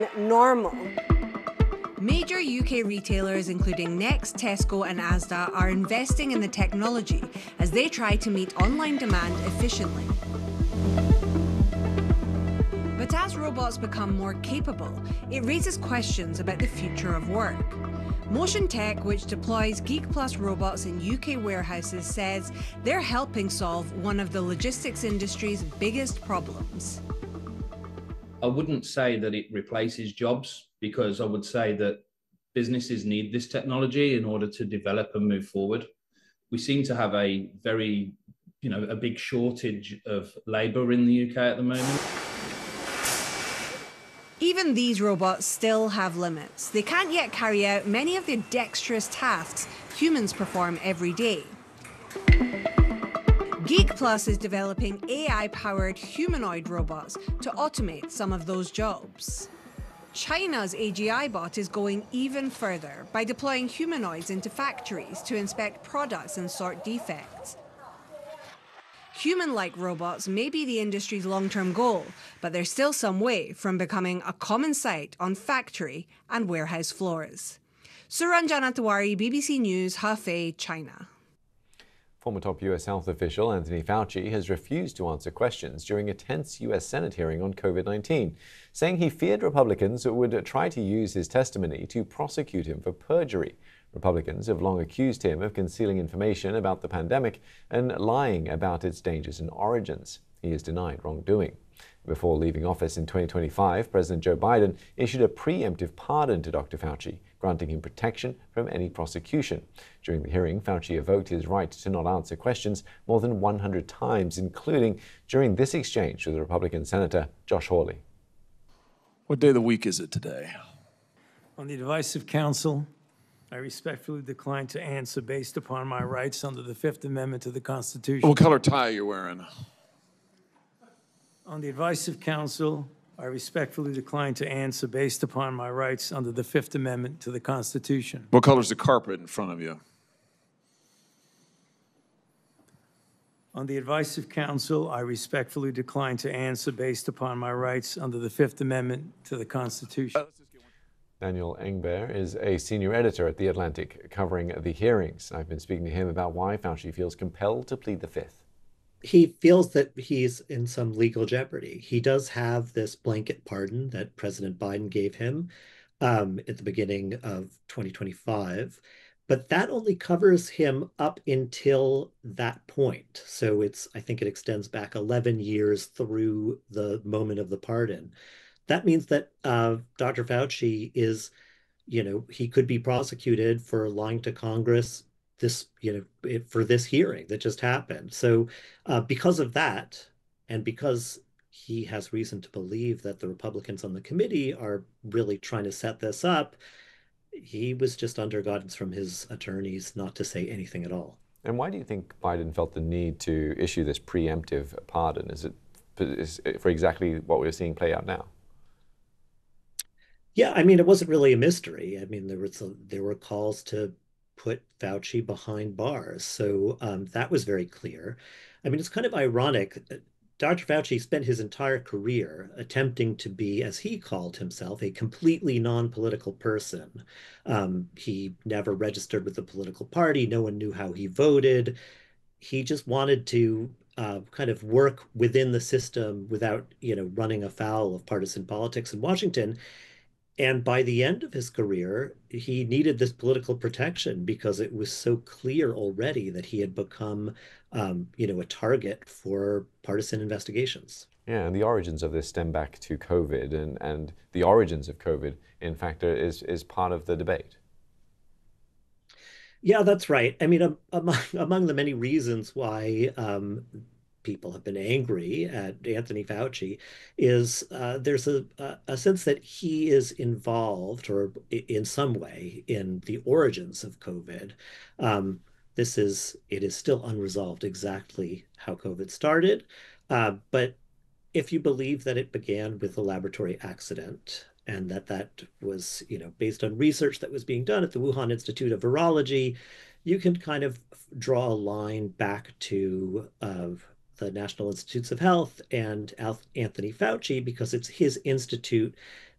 normal. Major UK retailers, including Next, Tesco, and Asda, are investing in the technology as they try to meet online demand efficiently. But as robots become more capable, it raises questions about the future of work. Motion Tech, which deploys Geek Plus robots in UK warehouses, says they're helping solve one of the logistics industry's biggest problems. I wouldn't say that it replaces jobs, because I would say that businesses need this technology in order to develop and move forward. We seem to have a very, a big shortage of labour in the UK at the moment. Even these robots still have limits. They can't yet carry out many of the dexterous tasks humans perform every day. Geek Plus is developing AI-powered humanoid robots to automate some of those jobs. China's AGI bot is going even further by deploying humanoids into factories to inspect products and sort defects. Human-like robots may be the industry's long-term goal, but they're still some way from becoming a common sight on factory and warehouse floors. Suranjana Tiwari, BBC News, Hefei, China. Former top U.S. health official Anthony Fauci has refused to answer questions during a tense U.S. Senate hearing on COVID-19, saying he feared Republicans would try to use his testimony to prosecute him for perjury. Republicans have long accused him of concealing information about the pandemic and lying about its dangers and origins. He has denied wrongdoing. Before leaving office in 2025, President Joe Biden issued a preemptive pardon to Dr. Fauci, granting him protection from any prosecution. During the hearing, Fauci evoked his right to not answer questions more than 100 times, including during this exchange with Republican Senator Josh Hawley. What day of the week is it today? On the advice of counsel, I respectfully decline to answer based upon my rights under the Fifth Amendment to the Constitution. What color tie are you wearing? On the advice of counsel, I respectfully decline to answer based upon my rights under the Fifth Amendment to the Constitution. What color is the carpet in front of you? On the advice of counsel, I respectfully decline to answer based upon my rights under the Fifth Amendment to the Constitution. Daniel Engber is a senior editor at The Atlantic, covering the hearings. I've been speaking to him about why Fauci feels compelled to plead the Fifth. He feels that he's in some legal jeopardy. He does have this blanket pardon that President Biden gave him at the beginning of 2025, but that only covers him up until that point. So I think it extends back 11 years through the moment of the pardon. That means that Dr. Fauci is, he could be prosecuted for lying to Congress for this hearing that just happened. So because of that, and because he has reason to believe that the Republicans on the committee are really trying to set this up, he was just under guidance from his attorneys not to say anything at all. And why do you think Biden felt the need to issue this preemptive pardon? Is it for exactly what we're seeing play out now? Yeah, I mean, it wasn't really a mystery. I mean, there were calls to put Fauci behind bars. So that was very clear. I mean, it's kind of ironic. Dr. Fauci spent his entire career attempting to be, as he called himself, a completely non-political person. He never registered with a political party. No one knew how he voted. He just wanted to kind of work within the system without, running afoul of partisan politics in Washington. And by the end of his career, he needed this political protection because it was so clear already that he had become, a target for partisan investigations. Yeah, and the origins of this stem back to COVID, and the origins of COVID, in fact, is part of the debate. Yeah, that's right. I mean, among the many reasons why people have been angry at Anthony Fauci is there's a sense that he is involved or in some way in the origins of COVID. It is still unresolved exactly how COVID started, but if you believe that it began with a laboratory accident and that was, based on research that was being done at the Wuhan Institute of Virology, you can kind of draw a line back to the National Institutes of Health and Anthony Fauci, because it's his institute